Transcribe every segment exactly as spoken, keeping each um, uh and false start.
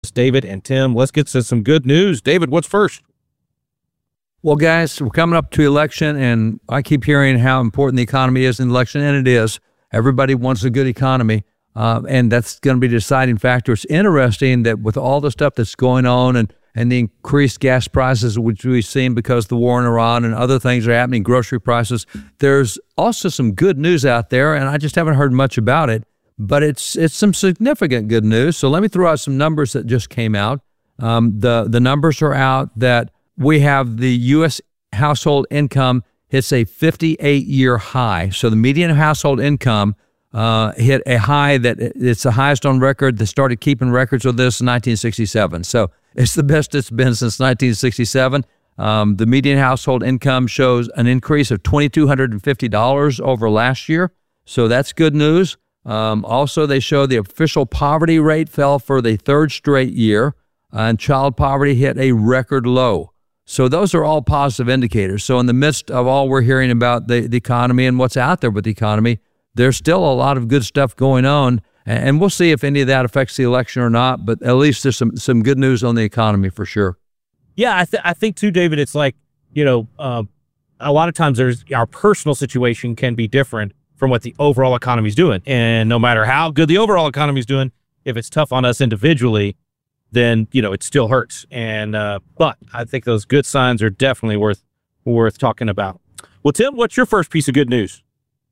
David and Tim. Let's get to some good news. David, what's first? Well, guys, we're coming up to election, and I keep hearing how important the economy is in the election, and it is. Everybody wants a good economy, uh, and that's going to be the deciding factor. It's interesting that with all the stuff that's going on and, and the increased gas prices, which we've seen because of the war in Iran and other things are happening, grocery prices, there's also some good news out there, and I just haven't heard much about it, but it's it's some significant good news. So let me throw out some numbers that just came out. Um, the, the numbers are out that we have the U S household income hits a fifty-eight year high. So the median household income uh, hit a high that it's the highest on record. They started keeping records of this in nineteen sixty-seven. So it's the best it's been since nineteen sixty-seven. Um, the median household income shows an increase of two thousand two hundred fifty dollars over last year. So that's good news. Um, also, they show the official poverty rate fell for the third straight year, and child poverty hit a record low. So those are all positive indicators. So in the midst of all we're hearing about the, the economy and what's out there with the economy, there's still a lot of good stuff going on. And we'll see if any of that affects the election or not. But at least there's some, some good news on the economy for sure. Yeah, I, th- I think too, David, it's like, you know, uh, a lot of times there's our personal situation can be different from what the overall economy is doing. And no matter how good the overall economy is doing, if it's tough on us individually, then, you know, it still hurts. And, uh, but I think those good signs are definitely worth, worth talking about. Well, Tim, what's your first piece of good news?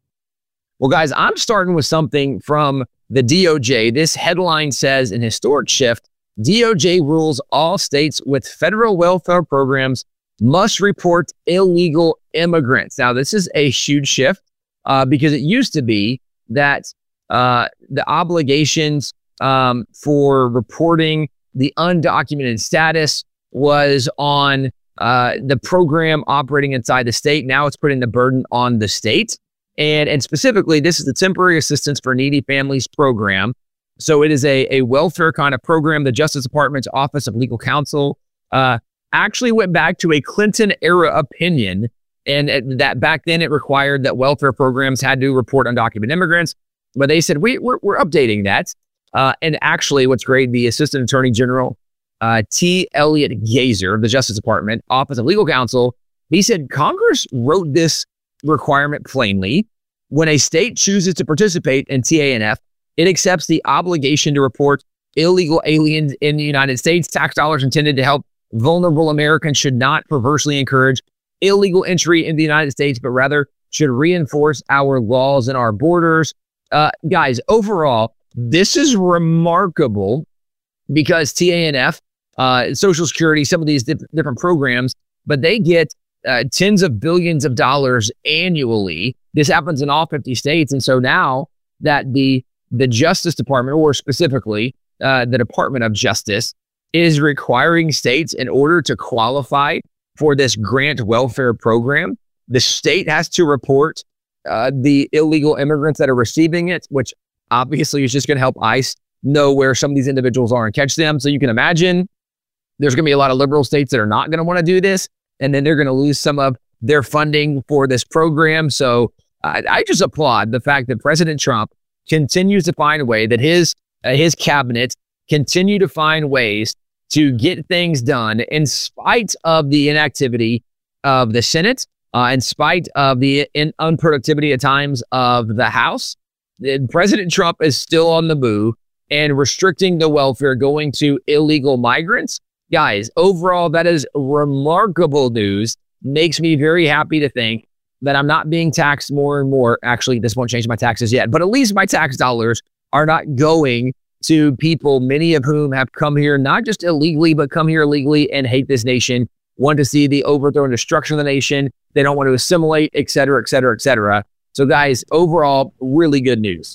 Well, guys, I'm starting with something from the D O J. This headline says, an historic shift, D O J rules all states with federal welfare programs must report illegal immigrants. Now, this is a huge shift uh, because it used to be that uh, the obligations um, for reporting the undocumented status was on uh, the program operating inside the state. Now it's putting the burden on the state. And, and specifically, this is the Temporary Assistance for Needy Families program. So it is a, a welfare kind of program. The Justice Department's Office of Legal Counsel uh, actually went back to a Clinton-era opinion, and it, that back then it required that welfare programs had to report undocumented immigrants. But they said, we, we're, we're updating that. Uh, and actually, what's great, the Assistant Attorney General, uh, T. Elliot Gazer of the Justice Department, Office of Legal Counsel, he said Congress wrote this requirement plainly. When a state chooses to participate in T A N F, it accepts the obligation to report illegal aliens in the United States. Tax dollars intended to help vulnerable Americans should not perversely encourage illegal entry in the United States, but rather should reinforce our laws and our borders. Uh, guys, overall, this is remarkable because T A N F, uh, Social Security, some of these dif- different programs, but they get uh, tens of billions of dollars annually. This happens in all fifty states. And so now that the, the Justice Department, or specifically uh, the Department of Justice, is requiring states in order to qualify for this grant welfare program, the state has to report uh, the illegal immigrants that are receiving it, which obviously is just going to help ICE know where some of these individuals are and catch them. So you can imagine there's going to be a lot of liberal states that are not going to want to do this, and then they're going to lose some of their funding for this program. So I, I just applaud the fact that President Trump continues to find a way, that his uh, his cabinet continue to find ways to get things done in spite of the inactivity of the Senate, uh, in spite of the in unproductivity at times of the House. President Trump is still on the move and restricting the welfare going to illegal migrants. Guys, overall, that is remarkable news. Makes me very happy to think that I'm not being taxed more and more. Actually, this won't change my taxes yet, but at least my tax dollars are not going to people, many of whom have come here, not just illegally, but come here illegally and hate this nation, want to see the overthrow and destruction of the nation. They don't want to assimilate, et cetera, et cetera, et cetera. So guys, overall, really good news.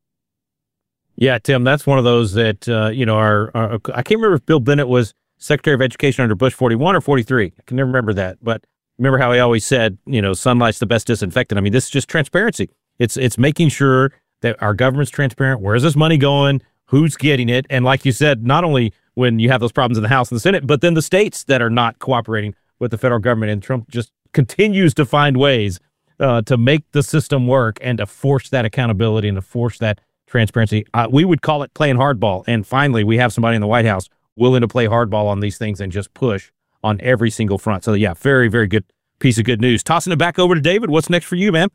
Yeah, Tim, that's one of those that, uh, you know, our, our, I can't remember if Bill Bennett was Secretary of Education under Bush forty-one or forty-three. I can never remember that. But remember how he always said, you know, sunlight's the best disinfectant. I mean, this is just transparency. It's it's making sure that our government's transparent. Where's this money going? Who's getting it? And like you said, not only when you have those problems in the House and the Senate, but then the states that are not cooperating with the federal government. And Trump just continues to find ways uh, to make the system work and to force that accountability and to force that transparency. Uh, we would call it playing hardball. And finally, we have somebody in the White House willing to play hardball on these things and just push on every single front. So yeah, very, very good piece of good news. Tossing it back over to David. What's next for you, man?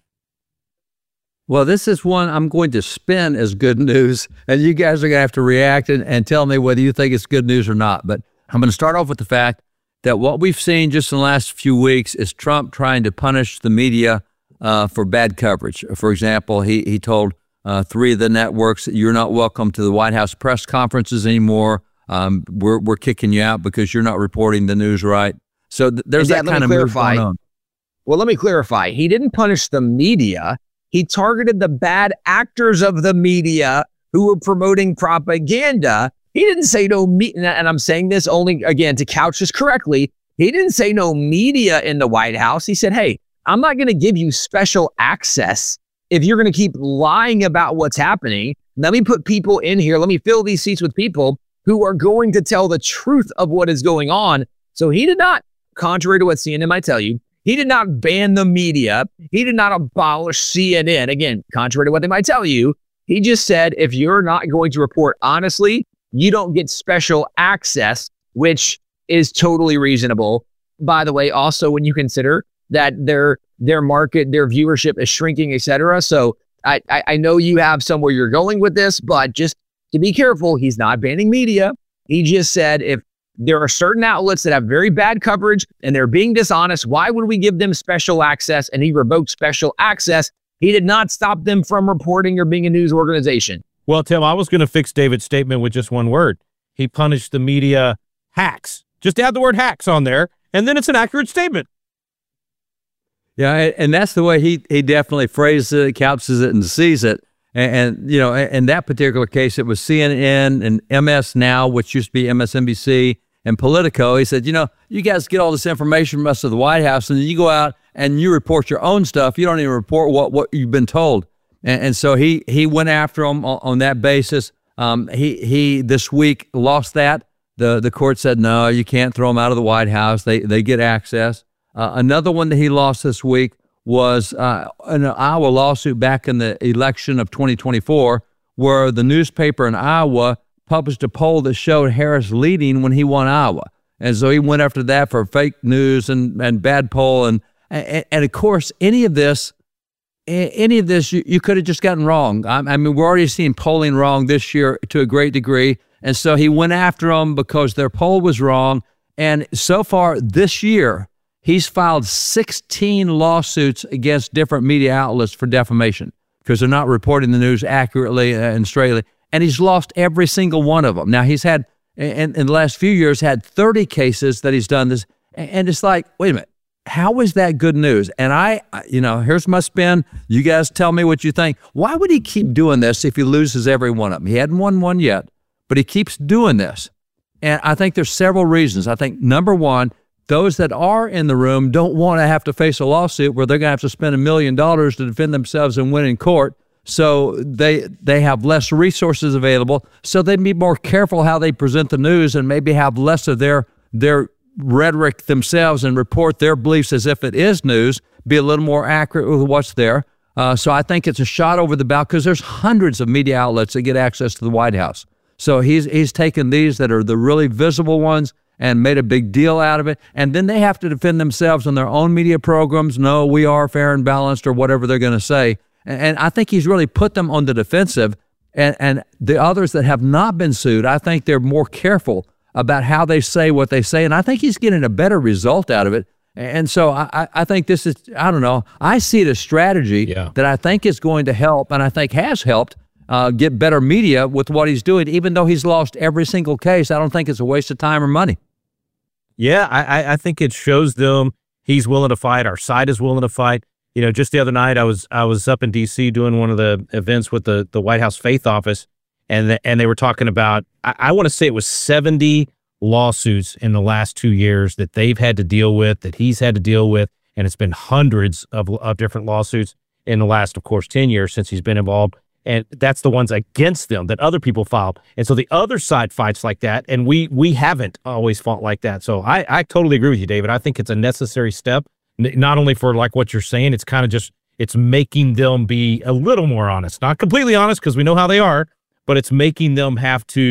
Well, this is one I'm going to spin as good news, and you guys are going to have to react and, and tell me whether you think it's good news or not. But I'm going to start off with the fact that what we've seen just in the last few weeks is Trump trying to punish the media uh, for bad coverage. For example, he, he told uh, three of the networks, you're not welcome to the White House press conferences anymore. Um, we're, we're kicking you out because you're not reporting the news right. So th- there's Dad, that kind of move going on. Well, let me clarify. He didn't punish the media. He targeted the bad actors of the media who were promoting propaganda. He didn't say no media, and I'm saying this only, again, to couch this correctly. He didn't say no media in the White House. He said, hey, I'm not going to give you special access if you're going to keep lying about what's happening. Let me put people in here. Let me fill these seats with people who are going to tell the truth of what is going on. So he did not, contrary to what C N N might tell you, he did not ban the media. He did not abolish C N N. Again, contrary to what they might tell you, he just said, if you're not going to report honestly, you don't get special access, which is totally reasonable. By the way, also when you consider that their their market, their viewership is shrinking, et cetera. So I, I, I know you have somewhere you're going with this, but just to be careful, he's not banning media. He just said, if there are certain outlets that have very bad coverage and they're being dishonest, why would we give them special access? And he revoked special access. He did not stop them from reporting or being a news organization. Well, Tim, I was going to fix David's statement with just one word. He punished the media hacks. Just add the word hacks on there, and then it's an accurate statement. Yeah, and that's the way he he definitely phrases it, couches it, and sees it. And, and you know, in that particular case, it was C N N and M S Now, which used to be M S N B C, and Politico. He said, you know, you guys get all this information from us at the White House, and then you go out and you report your own stuff. You don't even report what, what you've been told. And, and so he he went after them on, on that basis. Um, he he this week lost that. The the court said, no, you can't throw them out of the White House. They they get access. Uh, another one that he lost this week was uh, an Iowa lawsuit back in the election of twenty twenty-four, where the newspaper in Iowa published a poll that showed Harris leading when he won Iowa. And so he went after that for fake news and, and bad poll. And, and, and of course, any of this, any of this, you, you could have just gotten wrong. I, I mean, we're already seeing polling wrong this year to a great degree. And so he went after them because their poll was wrong. And so far this year, he's filed sixteen lawsuits against different media outlets for defamation because they're not reporting the news accurately and straightly. And he's lost every single one of them. Now, he's had, in, in the last few years, had thirty cases that he's done this. And it's like, wait a minute, how is that good news? And I, you know, here's my spin. You guys tell me what you think. Why would he keep doing this if he loses every one of them? He hadn't won one yet, but he keeps doing this. And I think there's several reasons. I think, number one, those that are in the room don't want to have to face a lawsuit where they're going to have to spend a million dollars to defend themselves and win in court. So they they have less resources available. So they be more careful how they present the news and maybe have less of their their rhetoric themselves and report their beliefs as if it is news, be a little more accurate with what's there. Uh, so I think it's a shot over the bow because there's hundreds of media outlets that get access to the White House. So he's he's taken these that are the really visible ones and made a big deal out of it. And then they have to defend themselves on their own media programs. No, we are fair and balanced or whatever they're going to say. And, and I think he's really put them on the defensive. And, and the others that have not been sued, I think they're more careful about how they say what they say. And I think he's getting a better result out of it. And so I, I think this is, I don't know, I see it as strategy yeah. that I think is going to help and I think has helped uh, get better media with what he's doing. Even though he's lost every single case, I don't think it's a waste of time or money. Yeah, I, I think it shows them he's willing to fight. Our side is willing to fight. You know, just the other night, I was I was up in D C doing one of the events with the, the White House Faith Office, and the, and they were talking about, I, I want to say it was seventy lawsuits in the last two years that they've had to deal with, that he's had to deal with, and it's been hundreds of, of different lawsuits in the last, of course, ten years since he's been involved. And that's the ones against them that other people filed. And so the other side fights like that, and we we haven't always fought like that. So I, I totally agree with you, David. I think it's a necessary step, not only for like what you're saying, it's kind of just, it's making them be a little more honest. Not completely honest because we know how they are, but it's making them have to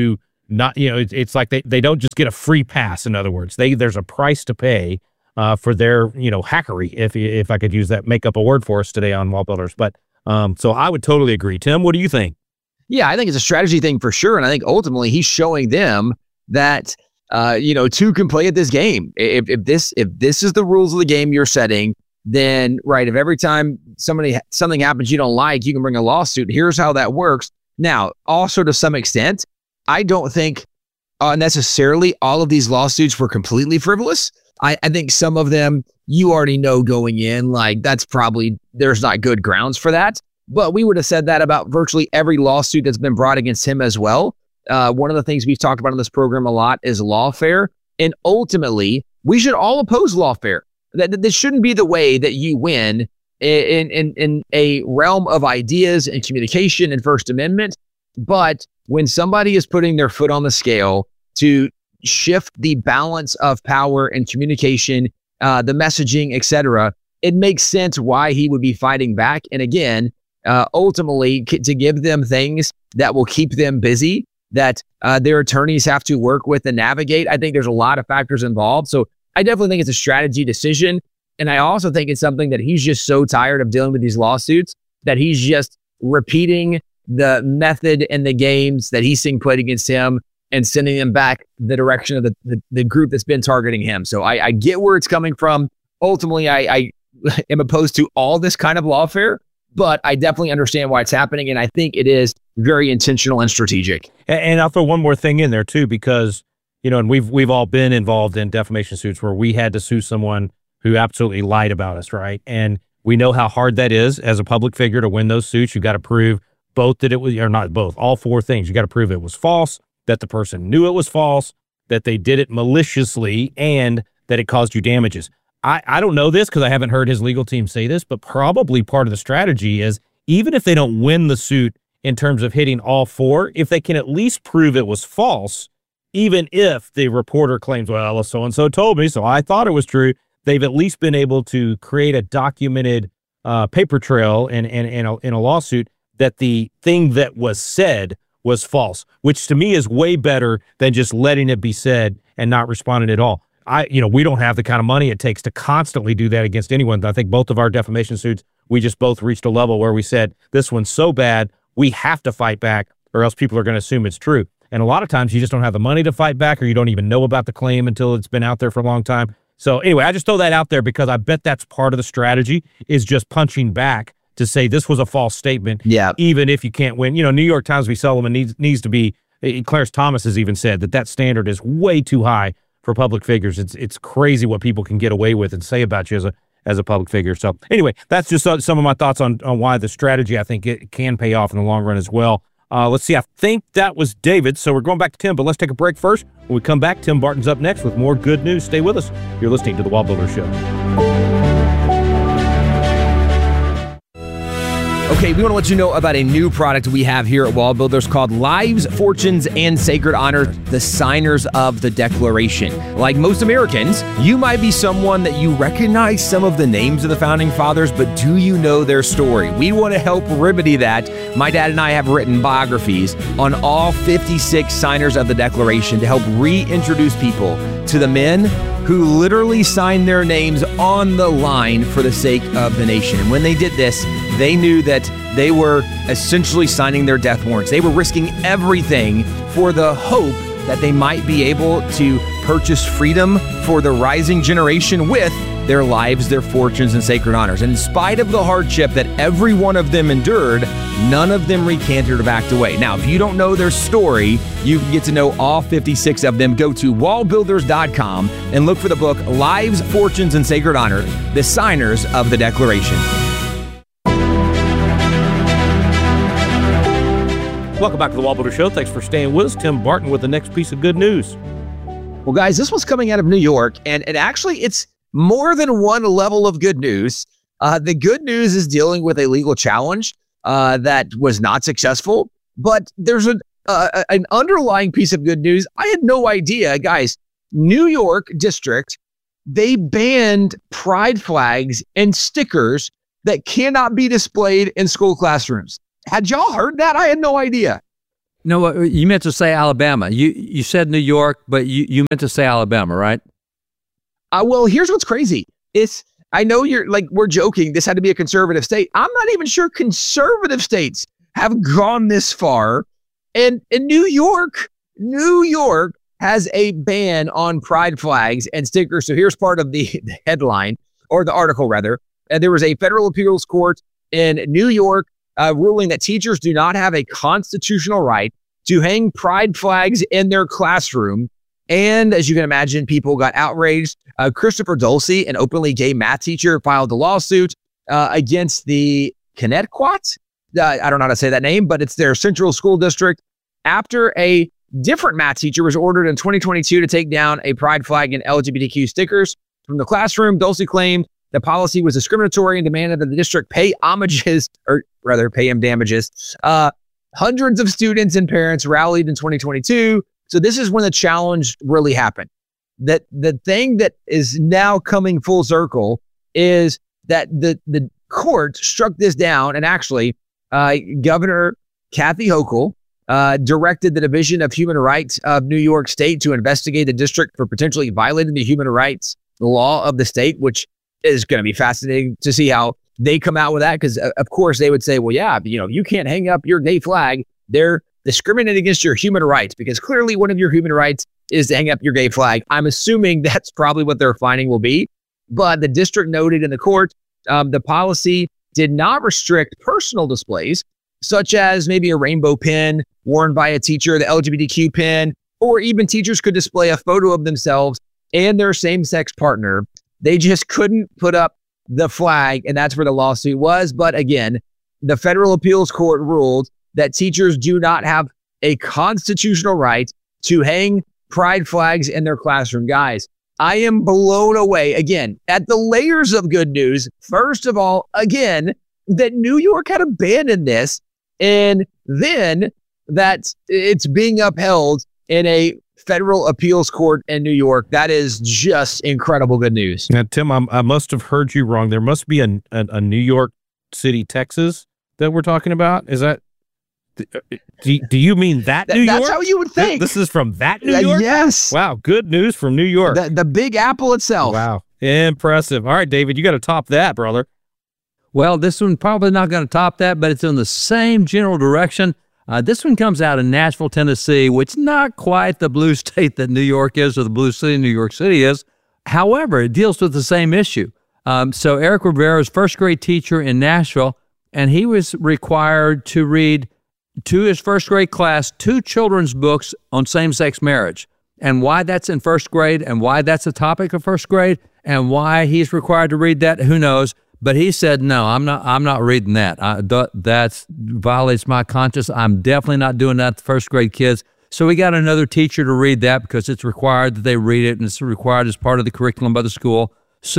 not, you know, it's, it's like they, they don't just get a free pass. In other words, they, there's a price to pay uh, for their, you know, hackery, if, if I could use that, make up a word for us today on Wall Builders. But um, so I would totally agree. Tim, what do you think? Yeah, I think it's a strategy thing for sure. And I think ultimately he's showing them that, uh, you know, two can play at this game. If, if this, if this is the rules of the game you're setting, then right, if every time somebody, something happens you don't like, you can bring a lawsuit. Here's how that works. Now, also to some extent, I don't think uh, necessarily all of these lawsuits were completely frivolous. I, I think some of them you already know going in, like that's probably, there's not good grounds for that. But we would have said that about virtually every lawsuit that's been brought against him as well. Uh, one of the things we've talked about on this program a lot is lawfare. And ultimately, we should all oppose lawfare. That, that this shouldn't be the way that you win in, in, in a realm of ideas and communication and First Amendment. But when somebody is putting their foot on the scale to shift the balance of power and communication, uh, the messaging, et cetera, it makes sense why he would be fighting back. And again, uh, ultimately, c- to give them things that will keep them busy, that uh, their attorneys have to work with and navigate. I think there's a lot of factors involved. So I definitely think it's a strategy decision. And I also think it's something that he's just so tired of dealing with these lawsuits that he's just repeating the method and the games that he's seeing played against him and sending them back the direction of the, the, the group that's been targeting him. So I, I get where it's coming from. Ultimately, I, I am opposed to all this kind of lawfare, but I definitely understand why it's happening. And I think it is very intentional and strategic. And, and I'll throw one more thing in there too, because, you know, and we've, we've all been involved in defamation suits where we had to sue someone who absolutely lied about us, right? And we know how hard that is as a public figure to win those suits. You got to prove both that it was, or not both, all four things. You got to prove it was false, that the person knew it was false, that they did it maliciously, and that it caused you damages. I, I don't know this because I haven't heard his legal team say this, but probably part of the strategy is even if they don't win the suit in terms of hitting all four, if they can at least prove it was false, even if the reporter claims, well, so-and-so told me, so I thought it was true, they've at least been able to create a documented uh, paper trail in, in, in, a, in a lawsuit that the thing that was said was false, which to me is way better than just letting it be said and not responding at all. I, you know, we don't have the kind of money it takes to constantly do that against anyone. I think both of our defamation suits, we just both reached a level where we said, this one's so bad, we have to fight back or else people are going to assume it's true. And a lot of times you just don't have the money to fight back or you don't even know about the claim until it's been out there for a long time. So anyway, I just throw that out there because I bet that's part of the strategy is just punching back to say this was a false statement. Yeah. Even if you can't win. You know, New York Times v. Sullivan needs, needs to be, Clarence Thomas has even said that that standard is way too high for public figures. It's it's crazy what people can get away with and say about you as a as a public figure. So anyway, that's just some of my thoughts on, on why the strategy, I think it can pay off in the long run as well. Uh, let's see, I think that was David. So we're going back to Tim, but let's take a break first. When we come back, Tim Barton's up next with more good news. Stay with us. You're listening to The Wall Builder Show. Okay, we want to let you know about a new product we have here at Wall Builders called Lives, Fortunes, and Sacred Honor, the Signers of the Declaration. Like most Americans, you might be someone that you recognize some of the names of the Founding Fathers, but do you know their story? We want to help remedy that. My dad and I have written biographies on all fifty-six signers of the Declaration to help reintroduce people to the men who literally signed their names on the line for the sake of the nation. And when they did this, they knew that they were essentially signing their death warrants. They were risking everything for the hope that they might be able to purchase freedom for the rising generation with their lives, their fortunes, and sacred honors. And in spite of the hardship that every one of them endured, none of them recanted or backed away. Now, if you don't know their story, you can get to know all fifty-six of them. Go to wall builders dot com and look for the book, Lives, Fortunes, and Sacred Honor, the Signers of the Declaration. Welcome back to the Wall Builder Show. Thanks for staying with us. Tim Barton with the next piece of good news. Well, guys, this one's coming out of New York, and, and actually it's more than one level of good news. Uh, the good news is dealing with a legal challenge uh, that was not successful, but there's a, uh, an underlying piece of good news. I had no idea, guys. New York District, they banned pride flags and stickers that cannot be displayed in school classrooms. Had y'all heard that? I had no idea. No, uh, you meant to say Alabama. You you said New York, but you, you meant to say Alabama, right? Uh, well, here's what's crazy. It's, I know you're like, we're joking. This had to be a conservative state. I'm not even sure conservative states have gone this far. And in New York, New York has a ban on pride flags and stickers. So here's part of the, the headline, or the article rather. And there was a federal appeals court in New York uh, ruling that teachers do not have a constitutional right to hang pride flags in their classroom. And as you can imagine, people got outraged. Uh, Christopher Dulce, an openly gay math teacher, filed a lawsuit uh, against the Connecticut. Uh, I don't know how to say that name, but it's their central school district, after a different math teacher was ordered in twenty twenty-two to take down a pride flag and L G B T Q stickers from the classroom. Dulce claimed the policy was discriminatory and demanded that the district pay homages, or rather pay him damages. Uh, hundreds of students and parents rallied in twenty twenty-two. So this is when the challenge really happened. That the thing that is now coming full circle is that the, the court struck this down, and actually uh, Governor Kathy Hochul uh, directed the Division of Human Rights of New York State to investigate the district for potentially violating the human rights law of the state, which is going to be fascinating to see how they come out with that. Because uh, of course they would say, well, yeah, you know, you can't hang up your gay flag. They're discriminating against your human rights, because clearly one of your human rights is to hang up your gay flag. I'm assuming that's probably what their finding will be. But the district noted in the court, um, the policy did not restrict personal displays, such as maybe a rainbow pin worn by a teacher, the L G B T Q pin, or even teachers could display a photo of themselves and their same-sex partner. They just couldn't put up the flag, and that's where the lawsuit was. But again, the federal appeals court ruled that teachers do not have a constitutional right to hang pride flags in their classroom. Guys, I am blown away, again, at the layers of good news. First of all, again, that New York had abandoned this, and then that it's being upheld in a federal appeals court in New York. That is just incredible good news. Now, Tim, I'm, I must have heard you wrong. There must be a, a, a New York City, Texas that we're talking about. Is that, do, do you mean that New York? That's how you would think. This is from that New Uh, York? yes. Wow, good news from New York. The, the Big Apple itself. Wow, impressive. All right, David, you got to top that, brother. Well, this one probably not going to top that, but it's in the same general direction. Uh, this one comes out of Nashville, Tennessee, which is not quite the blue state that New York is, or the blue city New York City is. However, it deals with the same issue. Um, so Eric Rivera is first grade teacher in Nashville, and he was required to read to his first grade class two children's books on same-sex marriage. And why that's in first grade, and why that's a topic of first grade, and why he's required to read that, who knows? But he said, no, I'm not I'm not reading that. I, th- that violates my conscience. I'm definitely not doing that to first grade kids. So we got another teacher to read that, because it's required that they read it, and it's required as part of the curriculum by the school.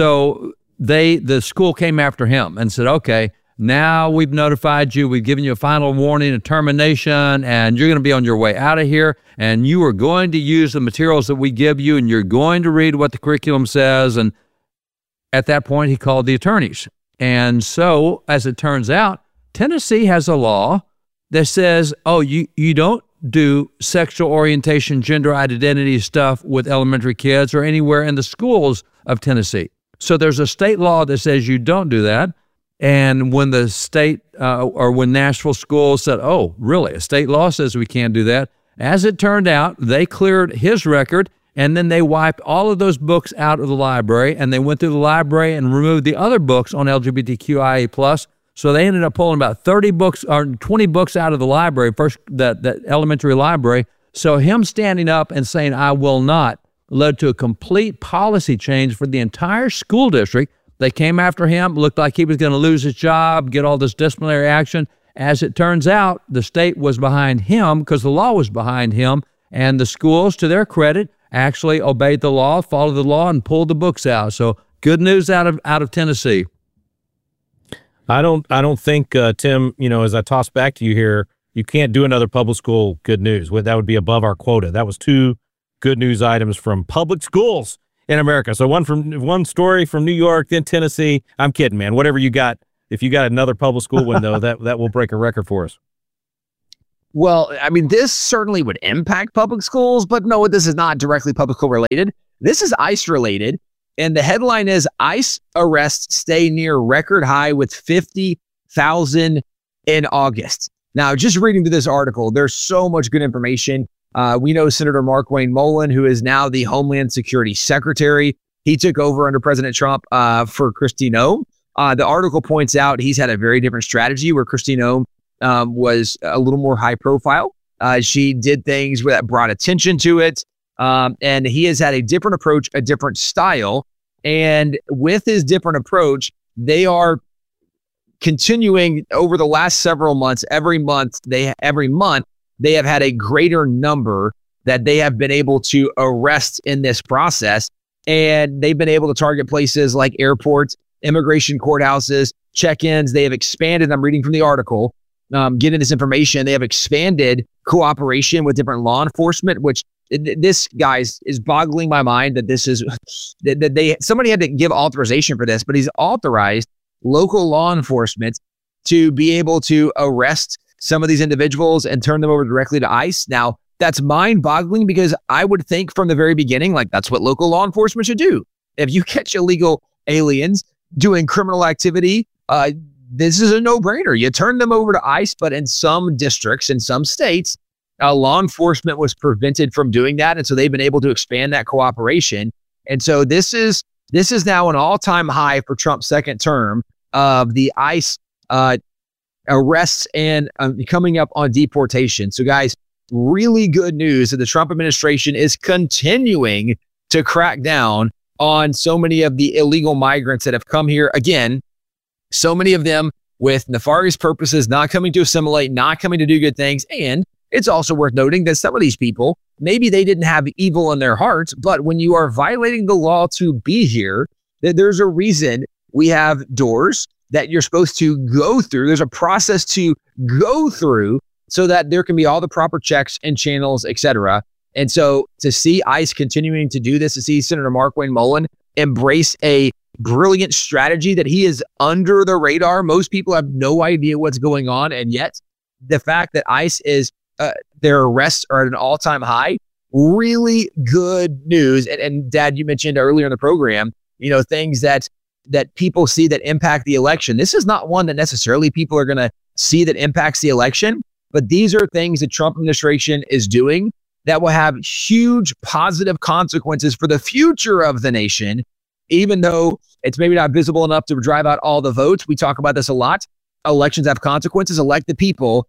So they the school came after him and said, okay, now we've notified you. We've given you a final warning and termination, and you're going to be on your way out of here, and you are going to use the materials that we give you, and you're going to read what the curriculum says. And at that point, he called the attorneys. And so, as it turns out, Tennessee has a law that says, oh, you, you don't do sexual orientation, gender identity stuff with elementary kids or anywhere in the schools of Tennessee. So there's a state law that says you don't do that. And when the state uh, or when Nashville schools said, oh, really, a state law says we can't do that, as it turned out, they cleared his record. And then they wiped all of those books out of the library, and they went through the library and removed the other books on L G B T Q I A plus. So they ended up pulling about thirty books or twenty books out of the library, first that, that elementary library. So him standing up and saying, I will not, led to a complete policy change for the entire school district. They came after him, looked like he was going to lose his job, get all this disciplinary action. As it turns out, the state was behind him because the law was behind him, and the schools, to their credit, actually obeyed the law, followed the law, and pulled the books out. So good news out of out of Tennessee. I don't I don't think, uh, Tim, you know, as I toss back to you here, you can't do another public school good news. That would be above our quota. That was two good news items from public schools in America. So one from one story from New York, then Tennessee. I'm kidding, man. Whatever you got, if you got another public school window, that, that will break a record for us. Well, I mean, this certainly would impact public schools, but no, this is not directly public school related. This is ICE related. And the headline is ICE arrests stay near record high with fifty thousand in August. Now, just reading through this article, there's so much good information. Uh, we know Senator Markwayne Mullin, who is now the Homeland Security Secretary. He took over under President Trump uh, for Kristi Noem. Uh, the article points out he's had a very different strategy where Kristi Noem um, was a little more high profile. Uh, she did things that brought attention to it. Um, and he has had a different approach, a different style. And with his different approach, they are continuing over the last several months. Every month, they every month they have had a greater number that they have been able to arrest in this process. And they've been able to target places like airports, immigration courthouses, check-ins. They have expanded. I'm reading from the article, um, getting this information. They have expanded cooperation with different law enforcement, which this, guys, is boggling my mind that this is, that they, somebody had to give authorization for this, but he's authorized local law enforcement to be able to arrest some of these individuals and turn them over directly to ICE. Now, that's mind-boggling because I would think from the very beginning, like, that's what local law enforcement should do. If you catch illegal aliens doing criminal activity, uh, this is a no-brainer. You turn them over to ICE, but in some districts, in some states, uh, law enforcement was prevented from doing that, and so they've been able to expand that cooperation. And so this is this is now an all-time high for Trump's second term of the ICE uh, arrests and uh, coming up on deportation. So, guys, really good news that the Trump administration is continuing to crack down on so many of the illegal migrants that have come here. Again, so many of them with nefarious purposes, not coming to assimilate, not coming to do good things. And it's also worth noting that some of these people, maybe they didn't have evil in their hearts, but when you are violating the law to be here, that there's a reason we have doors that you're supposed to go through. There's a process to go through so that there can be all the proper checks and channels, et cetera. And so to see ICE continuing to do this, to see Senator Markwayne Mullin embrace a brilliant strategy that he is under the radar. Most people have no idea what's going on. And yet the fact that ICE is, uh, their arrests are at an all-time high, really good news. And, and Dad, you mentioned earlier in the program, you know, things that that people see that impact the election. This is not one that necessarily people are going to see that impacts the election, but these are things the Trump administration is doing that will have huge positive consequences for the future of the nation, even though it's maybe not visible enough to drive out all the votes. We talk about this a lot. Elections have consequences. Elect the people.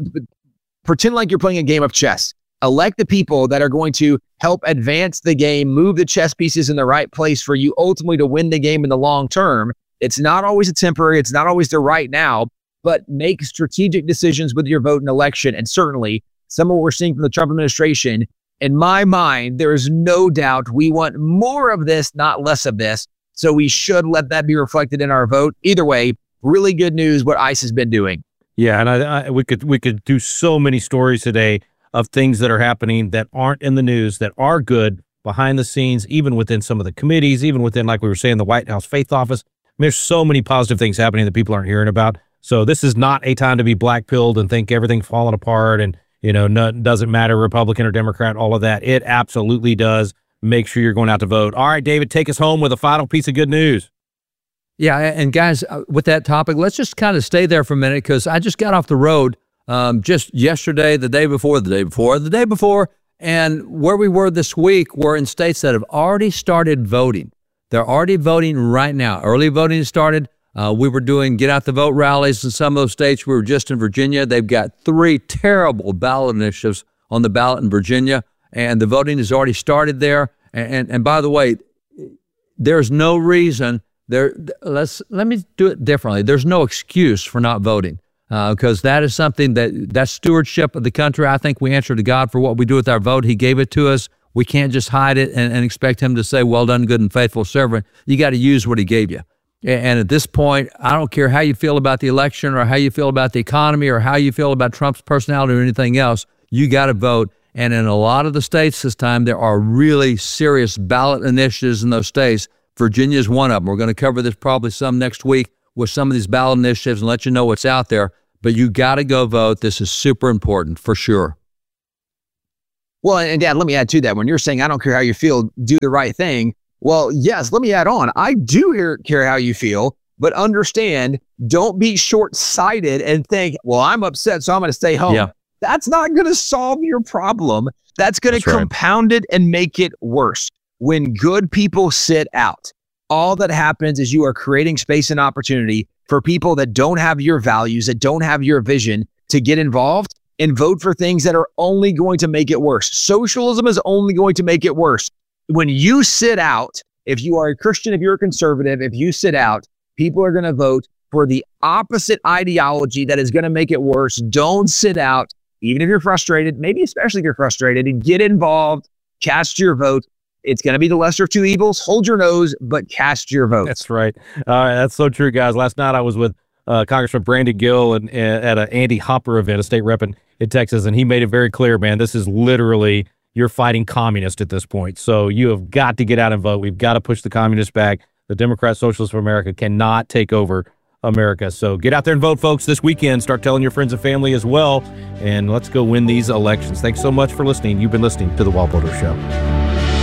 Pretend like you're playing a game of chess. Elect the people that are going to help advance the game, move the chess pieces in the right place for you ultimately to win the game in the long term. It's not always a temporary, it's not always the right now, but make strategic decisions with your vote in election. And certainly some of what we're seeing from the Trump administration, in my mind, there is no doubt we want more of this, not less of this. So we should let that be reflected in our vote. Either way, really good news what ICE has been doing. Yeah, and I, I, we could we could do so many stories today of things that are happening that aren't in the news, that are good behind the scenes, even within some of the committees, even within, like we were saying, the White House Faith Office. I mean, there's so many positive things happening that people aren't hearing about. So this is not a time to be black-pilled and think everything's falling apart and, you know, no, doesn't matter, Republican or Democrat, all of that. It absolutely does. Make sure you're going out to vote. All right, David, take us home with a final piece of good news. Yeah, and guys, with that topic, let's just kind of stay there for a minute because I just got off the road um, just yesterday, the day before, the day before, the day before, and where we were this week were in states that have already started voting. They're already voting right now. Early voting started. Uh, we were doing get out the vote rallies in some of those states. We were just in Virginia. They've got three terrible ballot initiatives on the ballot in Virginia, and the voting has already started there. And, and, and by the way, there's no reason there. Let's let me do it differently. There's no excuse for not voting because uh, that is something that that's stewardship of the country. I think we answer to God for what we do with our vote. He gave it to us. We can't just hide it and, and expect him to say, "Well done, good and faithful servant." You got to use what he gave you. And at this point, I don't care how you feel about the election or how you feel about the economy or how you feel about Trump's personality or anything else, you got to vote. And in a lot of the states this time, there are really serious ballot initiatives in those states. Virginia is one of them. We're going to cover this probably some next week with some of these ballot initiatives and let you know what's out there. but you got to go vote. This is super important for sure. Well, and Dad, let me add to that. When you're saying, I don't care how you feel, do the right thing. Well, yes, let me add on. I do hear, care how you feel, but understand, don't be short-sighted and think, well, I'm upset, so I'm going to stay home. Yeah. That's not going to solve your problem. That's going to That's right. compound it and make it worse. When good people sit out, all that happens is you are creating space and opportunity for people that don't have your values, that don't have your vision, to get involved and vote for things that are only going to make it worse. Socialism is only going to make it worse. When you sit out, if you are a Christian, if you're a conservative, if you sit out, people are going to vote for the opposite ideology that is going to make it worse. Don't sit out, even if you're frustrated, maybe especially if you're frustrated, and get involved, cast your vote. It's going to be the lesser of two evils. Hold your nose, but cast your vote. That's right. Uh, that's so true, guys. Last night I was with uh, Congressman Brandon Gill and, and at an Andy Hopper event, a state rep in, in Texas, and he made it very clear, man, this is literally, you're fighting communists at this point. So you have got to get out and vote. We've got to push the communists back. The Democrat Socialists of America cannot take over America. So get out there and vote, folks, this weekend. Start telling your friends and family as well. And let's go win these elections. Thanks so much for listening. You've been listening to The Wall Builder Show.